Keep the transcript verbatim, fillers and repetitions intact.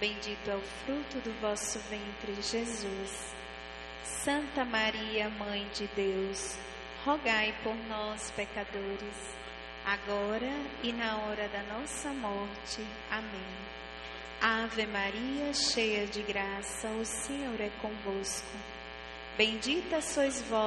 Bendito é o fruto do vosso ventre, Jesus. Santa Maria, Mãe de Deus, rogai por nós, pecadores, agora e na hora da nossa morte. Amém. Ave Maria, cheia de graça, o Senhor é convosco. Bendita sois vós